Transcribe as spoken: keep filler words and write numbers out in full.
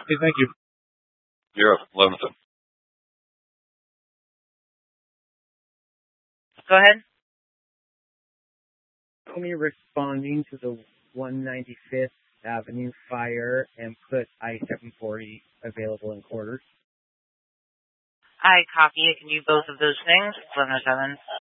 Okay, thank you. You're up. Levinson. Go ahead. Me responding to the one ninety-fifth Avenue fire and put I seven forty available in quarters. I copy. I can do both of those things. eleven oh seven.